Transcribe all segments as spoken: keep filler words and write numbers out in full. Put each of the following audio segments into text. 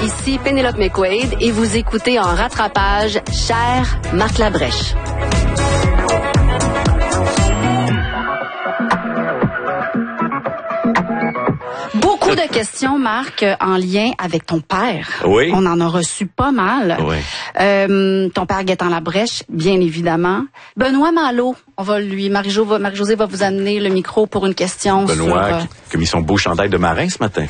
Ici Pénélope McQuaid et vous écoutez en rattrapage Cher Marc Labrèche. Beaucoup de questions, Marc, en lien avec ton père. Oui. On en a reçu pas mal. Oui. Euh, ton père Gaétan Labrèche, bien évidemment. Benoît Malo, on va lui, Marie-Jo va, Marie-Josée va vous amener le micro pour une question Benoît, sur... qui, qui a mis son beau chandail de marin ce matin.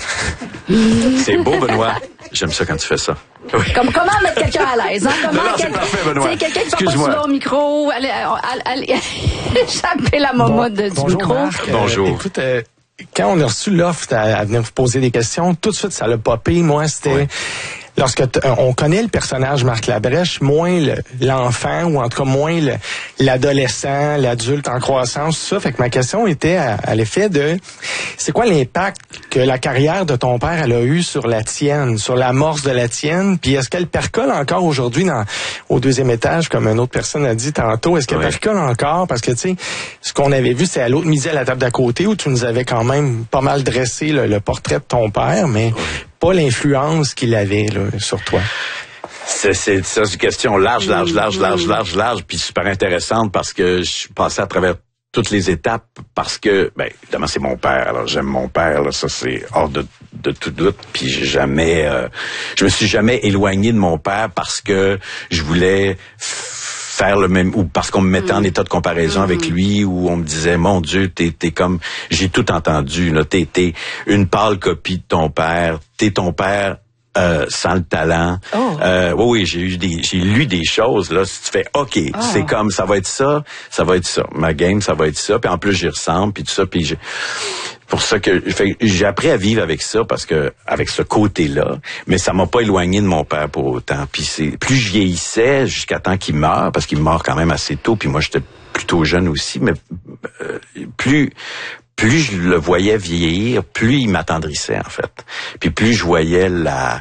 C'est beau, Benoît. J'aime ça quand tu fais ça. Oui. Comme, comment mettre quelqu'un à l'aise, hein? Comment non, non, quel... c'est parfait, Benoît. C'est quelqu'un qui va pas Excuse-moi. souvent au micro, allez, allez, allez, échapper la momotte Bon, du bonjour micro. Marc. Bonjour. Euh, écoute, euh, quand on a reçu l'offre à, à venir vous poser des questions, tout de suite, ça l'a popé. Moi, c'était... Ouais. Lorsque t- on connaît le personnage Marc Labrèche, moins le, l'enfant, ou en tout cas moins le, l'adolescent, l'adulte en croissance, tout ça. Fait que ma question était à, à l'effet de, c'est quoi l'impact que la carrière de ton père elle a eu sur la tienne, sur l'amorce de la tienne, puis est-ce qu'elle percole encore aujourd'hui dans au deuxième étage, comme une autre personne a dit tantôt, est-ce qu'elle Oui. percole encore? Parce que, tu sais, ce qu'on avait vu, c'est à l'autre midi à la table d'à côté, où tu nous avais quand même pas mal dressé le, le portrait de ton père, mais Oui. pas l'influence qu'il avait là, sur toi. C'est, c'est, ça, c'est une question large, large, large, large, large, large, puis super intéressante parce que je suis passé à travers toutes les étapes parce que, ben, évidemment, c'est mon père. Alors, j'aime mon père, là, ça, c'est hors de, de tout doute. Puis j'ai jamais, euh, je me suis jamais éloigné de mon père parce que je voulais faire le même, ou parce qu'on me mettait en état de comparaison avec lui, ou on me disait, mon Dieu, t'es, t'es comme, j'ai tout entendu, là, t'es, t'es une pâle copie de ton père, t'es ton père, Euh, sans le talent. Oh. Euh, oui, oui, j'ai eu des, j'ai lu des choses, là. Si tu fais, OK, Oh. c'est comme, ça va être ça, ça va être ça. Ma game, ça va être ça. Puis en plus, j'y ressemble, puis tout ça. Puis j'ai, pour ça que, fait, j'ai appris à vivre avec ça, parce que, avec ce côté-là. Mais ça m'a pas éloigné de mon père pour autant. Puis c'est, plus je vieillissais, jusqu'à temps qu'il meure, parce qu'il meurt quand même assez tôt, puis moi, j'étais plutôt jeune aussi, mais euh, plus, plus je le voyais vieillir, plus il m'attendrissait, en fait. Puis plus je voyais la,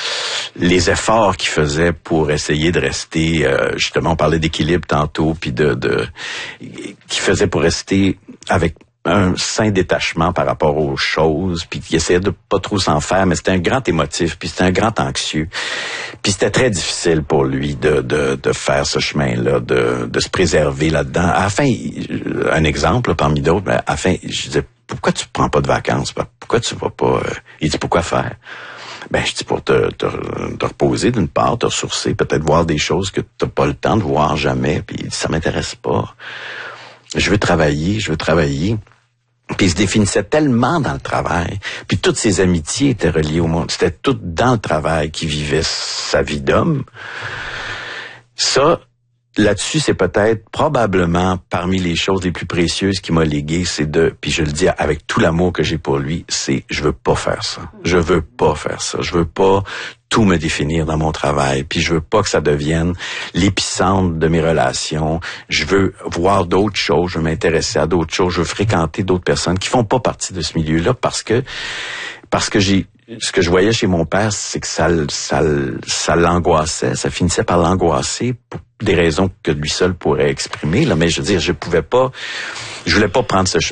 les efforts qu'il faisait pour essayer de rester, euh, justement, on parlait d'équilibre tantôt, puis de, de, qu'il faisait pour rester avec un sain détachement par rapport aux choses, puis qu'il essayait de pas trop s'en faire, mais c'était un grand émotif, puis c'était un grand anxieux. Puis c'était très difficile pour lui de, de, de faire ce chemin-là, de, de se préserver là-dedans. À la fin, un exemple là, parmi d'autres, à la fin, je disais, pourquoi tu prends pas de vacances? Pourquoi tu vas pas... Euh... Il dit, pourquoi faire? Ben, je dis, pour te, te, te reposer d'une part, te ressourcer, peut-être voir des choses que t'as pas le temps de voir jamais. Puis il dit, ça m'intéresse pas. Je veux travailler, je veux travailler. Puis il se définissait tellement dans le travail. Puis toutes ses amitiés étaient reliées au monde. C'était tout dans le travail qu'il vivait sa vie d'homme. Ça, là-dessus, c'est peut-être probablement parmi les choses les plus précieuses qu'il m'a léguées, c'est de, puis je le dis avec tout l'amour que j'ai pour lui, c'est je veux pas faire ça. Je veux pas faire ça. Je veux pas tout me définir dans mon travail, puis je veux pas que ça devienne l'épicentre de mes relations. Je veux voir d'autres choses, je veux m'intéresser à d'autres choses, je veux fréquenter d'autres personnes qui font pas partie de ce milieu-là parce que parce que j'ai ce que je voyais chez mon père, c'est que ça ça ça l'angoissait, ça finissait par l'angoisser pour des raisons que lui seul pourrait exprimer là, mais je veux dire, je pouvais pas je voulais pas prendre ce